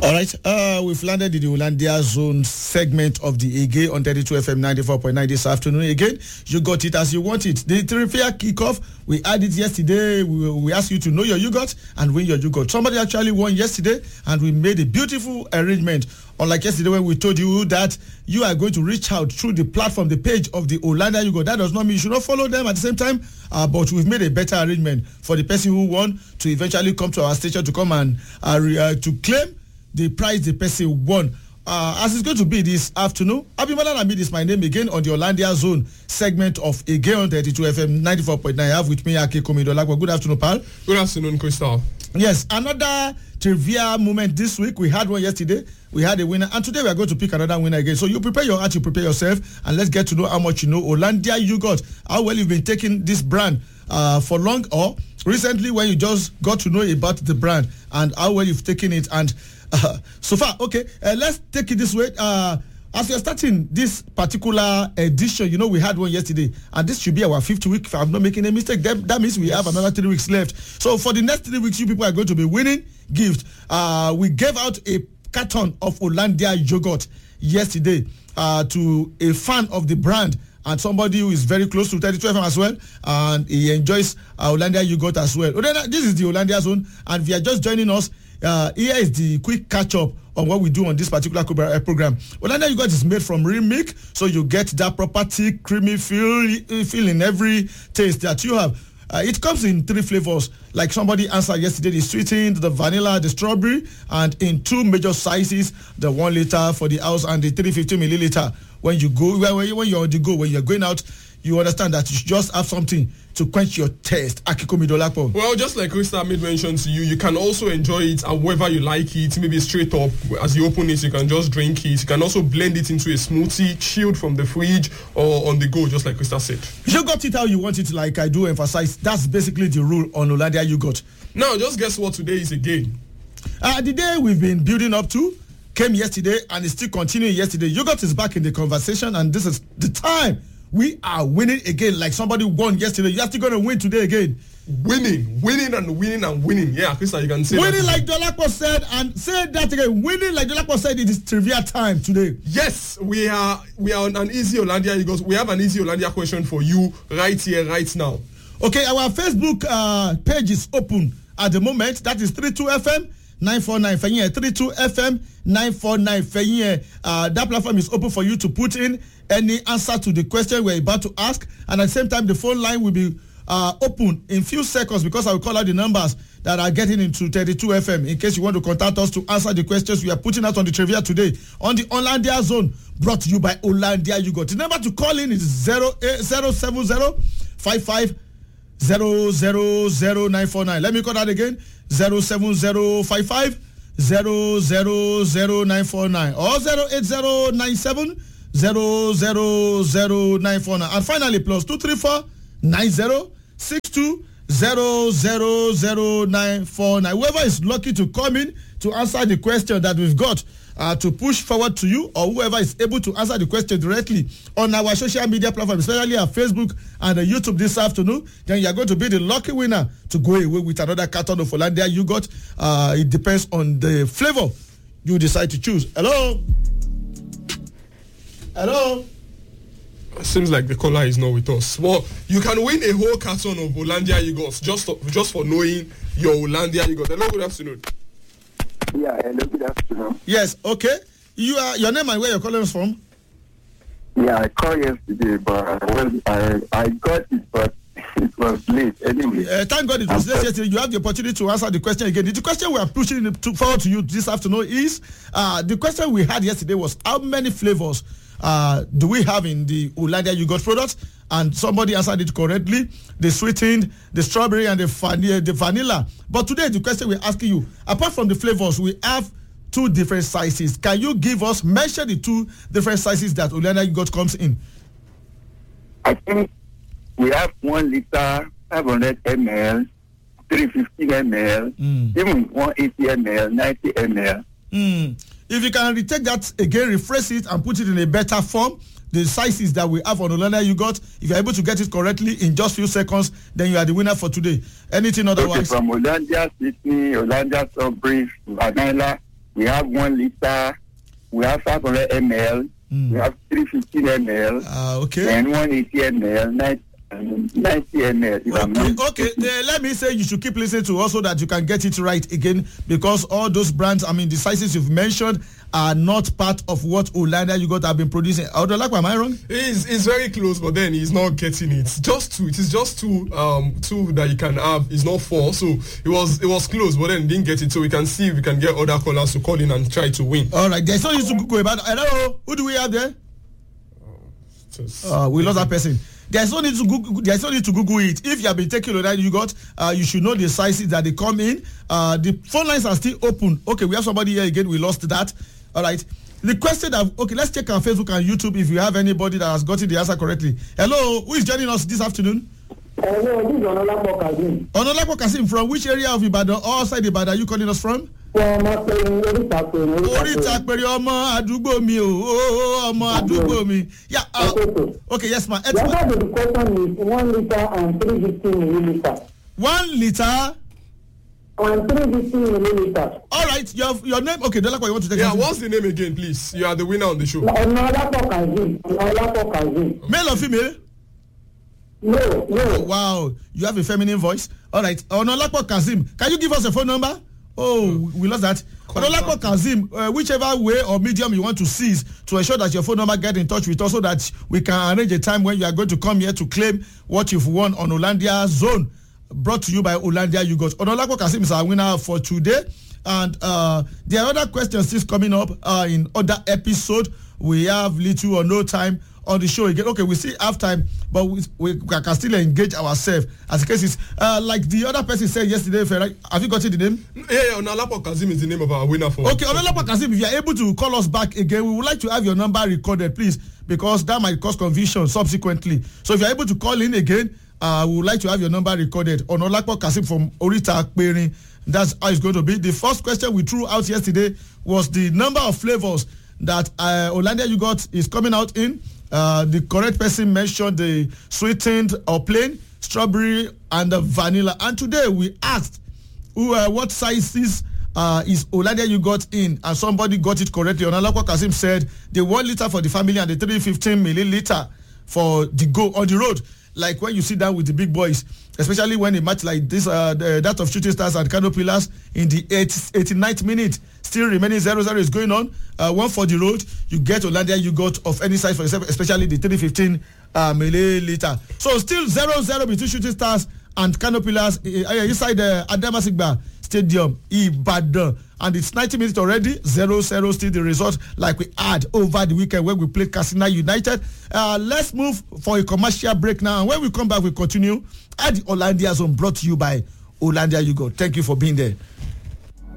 All right, we've landed in the Hollandia Zone segment of the Ege on 32 FM 94.9 this afternoon. Again, you got it as you want it. The trivia kickoff, we had it yesterday. We asked you to know your yogurt and win your yogurt. Somebody actually won yesterday, and we made a beautiful arrangement. Unlike yesterday when we told you that you are going to reach out through the platform, the page of the Hollandia Yogurt. That does not mean you should not follow them at the same time, but we've made a better arrangement for the person who won to eventually come to our station to come and to claim the prize the person won. As it's going to be this afternoon, Abimbola Lamid is my name again on the Hollandia Zone segment of Again on 32 FM 94.9. I have with me Ake Komidolakwa. Good afternoon, pal. Good afternoon, Crystal. Yes, another trivia moment this week. We had one yesterday. We had a winner, and today we are going to pick another winner again. So you prepare your heart, you prepare yourself, and let's get to know how much you know Hollandia Yogurt. How well you've been taking this brand for long, or recently when you just got to know about the brand, and how well you've taken it. And so far, okay, let's take it this way. As we are starting this particular edition, you know, we had one yesterday, and this should be our 5th week, if I'm not making a mistake. That means we have another 3 weeks left. So for the next 3 weeks, you people are going to be winning gifts. We gave out a carton of Hollandia Yogurt yesterday to a fan of the brand, and somebody who is very close to 32 FM as well, and he enjoys Hollandia Yogurt as well. This is the Hollandia Zone, and if you are just joining us, here is the quick catch-up on what we do on this particular program. Hollandia Yogurt is made from real milk, so you get that proper thick, creamy feel in every taste that you have. It comes in 3 flavors, like somebody answered yesterday: the sweetened, the vanilla, the strawberry, and in 2 major sizes: the 1 liter for the house and the 350 milliliter. When you go, when you're on the go, when you're going out, you understand that you should just have something to quench your thirst. Akikomi Dolapo. Well, just like Krista made mention to you, you can also enjoy it however you like it. Maybe straight up, as you open it, you can just drink it. You can also blend it into a smoothie, chilled from the fridge, or on the go, just like Krista said. You got it how you want it, like I do emphasize. That's basically the rule on Hollandia Yogurt. Now, just guess what today is again. The day we've been building up to came yesterday, and it's still continuing yesterday. Yogurt is back in the conversation, and this is the time we are winning again. Like somebody won yesterday, you're still going to win today again. Winning. Yeah, Krista, you can say winning that. Like Dolapo said, and say that again. Winning like Dolapo said, it is trivia time today. Yes, we are on an easy Hollandia Yogurt. We have an easy Hollandia question for you right here, right now. Okay, our Facebook page is open at the moment. That is 32FM 949 Fenye, 32FM 949 Fenye. That platform is open for you to put in any answer to the question we're about to ask, and at the same time the phone line will be open in few seconds, because I will call out the numbers that are getting into 32 FM in case you want to contact us to answer the questions we are putting out on the trivia today on the Hollandia Zone, brought to you by Hollandia Yogurt. The number to call in is 070 55 000949. Let me call that again: 07055 000949 or 08097 000949, and finally plus 234 9062 000949. Whoever is lucky to come in to answer the question that we've got to push forward to you, or whoever is able to answer the question directly on our social media platform, especially our Facebook and YouTube this afternoon, then you are going to be the lucky winner to go away with another carton of Hollandia Yogurt. It depends on the flavor you decide to choose. Hello? Seems like the caller is not with us. Well, you can win a whole carton of Hollandia Yogurt just for knowing your Hollandia Yogurt. Hello, good afternoon. Yeah, hello, good afternoon. Yes, okay. Your name and where you're calling us from? Yeah, I called yesterday, but I got it, but it was late anyway. Thank God it was late yesterday. You have the opportunity to answer the question again. The question we are pushing forward to you this afternoon is, the question we had yesterday was, how many flavors do we have in the Hollandia Yogurt products? And somebody answered it correctly: the sweetened, the strawberry, and the vanilla. But today the question we're asking you, apart from the flavors, we have 2 different sizes. Can you mention the 2 different sizes that Hollandia Yogurt comes in? I think we have 1 liter, 500 ml, 350 ml, even 180 ml, 90 ml. If you can retake that again, rephrase it and put it in a better form, the sizes that we have on Hollandia Yogurt, if you're able to get it correctly in just few seconds, then you are the winner for today. Anything otherwise? Okay, from Hollandia Sydney, Hollandia Strawberry, vanilla, we have 1 liter, we have 500 ml, we have 350 ml, okay. and 180 ml, 90 ml. Okay. Let me say you should keep listening to us so that you can get it right again, because all those brands, I mean, the sizes you've mentioned are not part of what Hollandia Yogurt have been producing. Odolakwa, am I wrong? He's very close, but then he's not getting it. Just two. It is just two that you can have. It's not 4. So it was close, but then didn't get it. So we can see if we can get other callers to call in and try to win. All right. There's no need to Google about. Hello, who do we have there? We lost that person. There's no need to Google. There's no need to Google it. If you have been taking Hollandia Yogurt, you should know the sizes that they come in. The phone lines are still open. Okay, we have somebody here again. We lost that. All right. The question let's check on Facebook and YouTube if you have anybody that has gotten the answer correctly. Hello, who is joining us this afternoon? Hello, this is Onolapo Kazim. Onolapo Kazim, from which area of Ibadan or outside Ibadan are you calling us from? From Orita Peri, ọmọ àdúgbò mi o, ọmọ àdúgbò mi. Yeah. Okay, yes, ma'am. The answer to the question is 1 liter and 350 milliliter. 1 liter. And 350 milliliters. All right, your name. Okay, Dolakwa, you want to take? Yeah, what's the name again, please? You are the winner on the show. Onolapo Kazim. Male or female? No. Oh, wow, you have a feminine voice. All right, Onolapo Kazim, can you give us a phone number? Oh, we lost that. Onolapo Kazim, whichever way or medium you want to seize to ensure that your phone number get in touch with us so that we can arrange a time when you are going to come here to claim what you've won on Hollandia Zone. Brought to you by Hollandia Yogurt. Onolapo Kazim is our winner for today. And there are other questions still coming up in other episode. We have little or no time on the show again. Okay, we still have time, but we can still engage ourselves as the case is. Like the other person said yesterday, have you gotten the name? Yeah, Onolapo Kazim is the name of our winner for. Okay, Onolapo Kazim, if you are able to call us back again, we would like to have your number recorded, please, because that might cause confusion subsequently. So if you are able to call in again, we would like to have your number recorded. Onolapo Kazim from Orita Peri. That's how it's going to be. The first question we threw out yesterday was the number of flavors that Hollandia Yogurt is coming out in. The correct person mentioned the sweetened or plain, strawberry, and the vanilla. And today we asked what sizes is Hollandia Yogurt in, and somebody got it correctly. Onolapo Kazim said the 1 liter for the family and the 315 milliliter for the go on the road. Like when you sit down with the big boys, especially when a match like this, that of Shooting Stars and Kano Pillars in the 89th minute, still remaining 0-0 is going on. One for the road, you get Hollandia Yogurt of any size for yourself, especially the 315 milliliter. So still 0-0 between Shooting Stars and Kano Pillars inside the Adamasingba Stadium, Ibadan. And it's 90 minutes already, 0-0 still the result like we had over the weekend when we played Katsina United. Let's move for a commercial break now. And when we come back, we continue at the Hollandia Zone, brought to you by Hollandia Yogurt. Thank you for being there.